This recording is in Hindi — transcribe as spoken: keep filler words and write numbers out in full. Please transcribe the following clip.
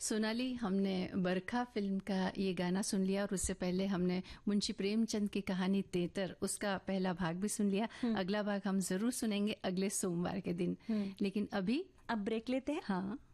सोनाली, हमने बरखा फिल्म का ये गाना सुन लिया और उससे पहले हमने मुंशी प्रेमचंद की कहानी तेतर, उसका पहला भाग भी सुन लिया। अगला भाग हम जरूर सुनेंगे अगले सोमवार के दिन। लेकिन अभी अब ब्रेक लेते हैं। हाँ।